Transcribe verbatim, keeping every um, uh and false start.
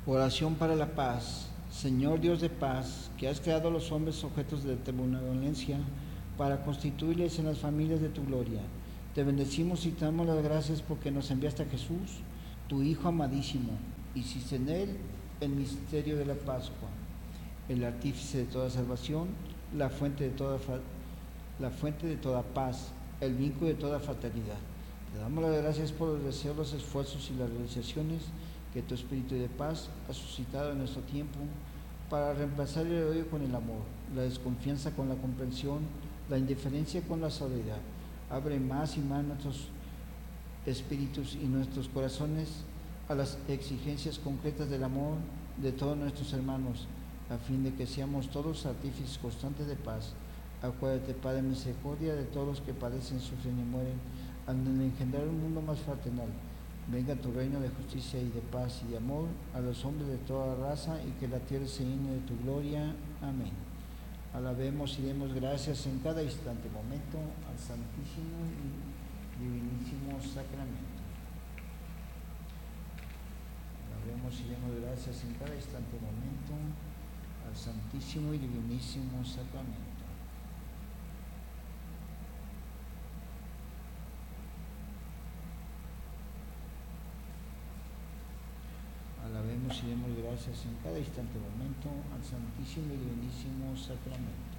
Oración para la paz. Señor Dios de paz, que has creado a los hombres objetos de benevolencia para constituirles en las familias de tu gloria. Te bendecimos y te damos las gracias porque nos enviaste a Jesús, tu Hijo amadísimo, y hiciste en él el misterio de la Pascua, el artífice de toda salvación, la fuente de toda, la fuente de toda paz, el vínculo de toda fraternidad. Te damos las gracias por los deseos, los esfuerzos y las realizaciones que tu espíritu de paz ha suscitado en nuestro tiempo para reemplazar el odio con el amor, la desconfianza con la comprensión, la indiferencia con la solidaridad. Abre más y más nuestros espíritus y nuestros corazones a las exigencias concretas del amor de todos nuestros hermanos, a fin de que seamos todos artífices constantes de paz. Acuérdate, Padre misericordia, de todos los que padecen, sufren y mueren, al engendrar un mundo más fraternal. Venga tu reino de justicia y de paz y de amor a los hombres de toda raza, y que la tierra se llene de tu gloria. Amén. Alabemos y demos gracias en cada instante, momento, al Santísimo y Divinísimo Sacramento. Alabemos y demos gracias en cada instante, momento, al Santísimo y Divinísimo Sacramento. Alabemos y demos gracias en cada instante, momento, al Santísimo y Divinísimo Sacramento.